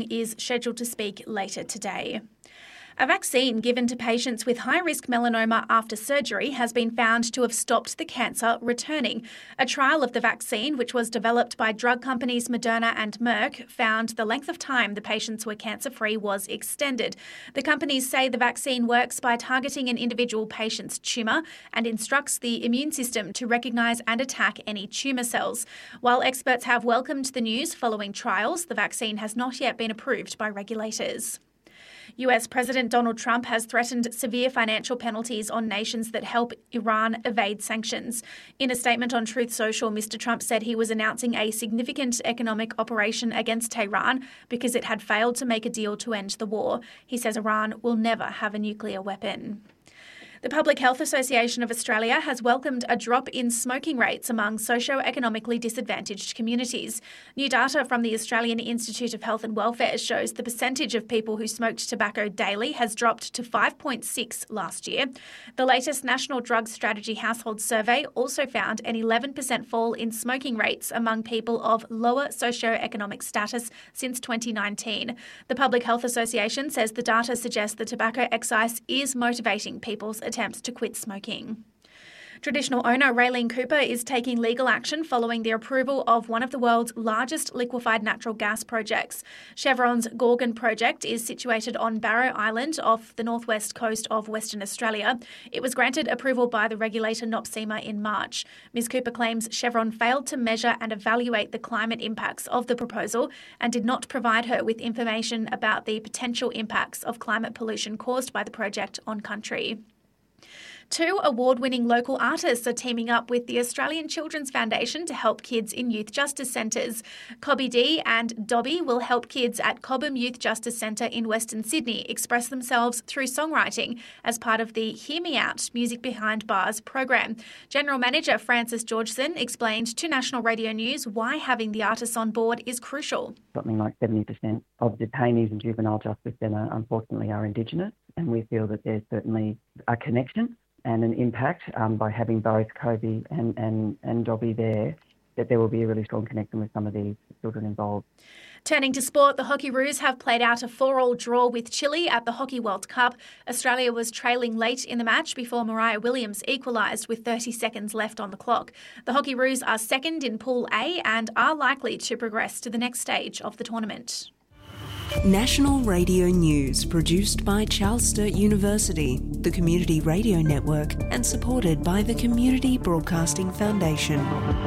is scheduled to speak later today. A vaccine given to patients with high-risk melanoma after surgery has been found to have stopped the cancer returning. A trial of the vaccine, which was developed by drug companies Moderna and Merck, found the length of time the patients were cancer-free was extended. The companies say the vaccine works by targeting an individual patient's tumour and instructs the immune system to recognise and attack any tumour cells. While experts have welcomed the news following trials, the vaccine has not yet been approved by regulators. US President Donald Trump has threatened severe financial penalties on nations that help Iran evade sanctions. In a statement on Truth Social, Mr. Trump said he was announcing a significant economic operation against Tehran because it had failed to make a deal to end the war. He says Iran will never have a nuclear weapon. The Public Health Association of Australia has welcomed a drop in smoking rates among socio-economically disadvantaged communities. New data from the Australian Institute of Health and Welfare shows the percentage of people who smoked tobacco daily has dropped to 5.6 last year. The latest National Drug Strategy Household Survey also found an 11% fall in smoking rates among people of lower socio-economic status since 2019. The Public Health Association says the data suggests the tobacco excise is motivating people's attempts to quit smoking. Traditional owner Raylene Cooper is taking legal action following the approval of one of the world's largest liquefied natural gas projects. Chevron's Gorgon project is situated on Barrow Island off the northwest coast of Western Australia. It was granted approval by the regulator NOPSEMA in March. Ms. Cooper claims Chevron failed to measure and evaluate the climate impacts of the proposal and did not provide her with information about the potential impacts of climate pollution caused by the project on country. 2 award-winning local artists are teaming up with the Australian Children's Foundation to help kids in youth justice centres. Cobby D and Dobby will help kids at Cobham Youth Justice Centre in Western Sydney express themselves through songwriting as part of the Hear Me Out Music Behind Bars program. General Manager Francis Georgeson explained to National Radio News why having the artists on board is crucial. Something like 70% of detainees in Juvenile Justice Centre unfortunately are Indigenous, and we feel that there's certainly a connection and an impact by having both Cobby and Dobby there, that there will be a really strong connection with some of these children involved. Turning to sport, the Hockeyroos have played out a 4-4 draw with Chile at the Hockey World Cup. Australia was trailing late in the match before Mariah Williams equalised with 30 seconds left on the clock. The Hockeyroos are second in Pool A and are likely to progress to the next stage of the tournament. National Radio News, produced by Charles Sturt University, the Community Radio Network, and supported by the Community Broadcasting Foundation.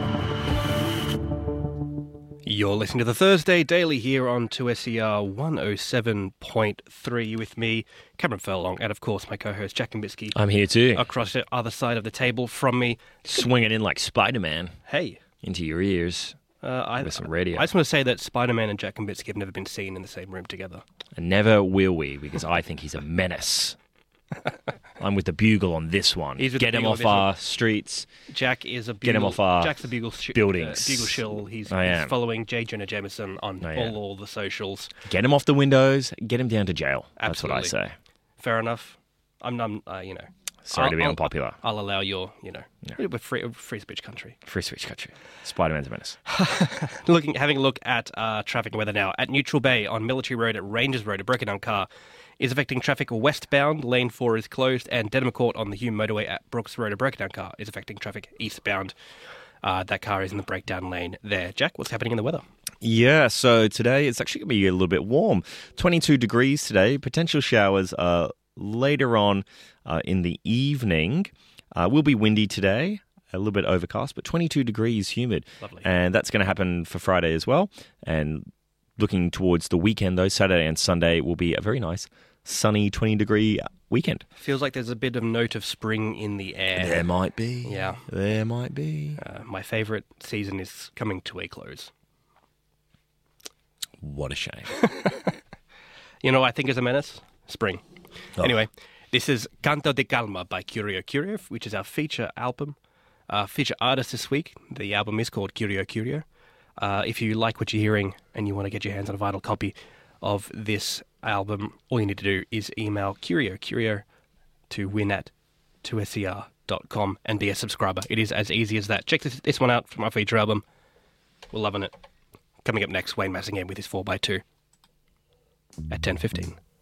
You're listening to the Thursday Daily here on 2SER 107.3 with me, Cameron Furlong, and of course my co-host Jack Kambitsky. I'm here too. Across the other side of the table from me. Swinging in like Spider-Man. Hey. Into your ears. With some radio. I just want to say that Spider-Man and Jack Kambitsky have never been seen in the same room together. And never will we, because I think he's a menace. I'm with the bugle on this one. Get him off our streets. Jack is a bugle. Get him off our Jack's the bugle buildings. Bugle shill. He's following J. Jonah Jameson on all the socials. Get him off the windows. Get him down to jail. Absolutely. That's what I say. Fair enough. Sorry to be unpopular. I'll allow your, we're free speech country. Free speech country. Spider-Man's a menace. Having a look at traffic and weather now. At Neutral Bay on Military Road at Rangers Road, a broken-down car is affecting traffic westbound. Lane 4 is closed, and Denham Court on the Hume Motorway at Brooks Road, a broken-down car is affecting traffic eastbound. That car is in the breakdown lane there. Jack, what's happening in the weather? Yeah, so today it's actually going to be a little bit warm. 22 degrees today. Potential showers later on in the evening. Will be windy today, a little bit overcast, but 22 degrees humid. Lovely. And that's going to happen for Friday as well. And looking towards the weekend, though, Saturday and Sunday will be a very nice, sunny 20-degree weekend. Feels like there's a bit of note of spring in the air. There might be. Yeah. There might be. My favourite season is coming to a close. What a shame. I think is a menace? Spring. Oh. Anyway, this is Canto de Calma by Curio Curio, which is our feature album. Feature artist this week. The album is called Curio Curio. If you like what you're hearing and you want to get your hands on a vinyl copy of this album, all you need to do is email Curio to win@2ser.com and be a subscriber. It is as easy as that. Check this one out from our feature album. We're loving it. Coming up next, Wayne Massingame with his 4x2. at 10:15.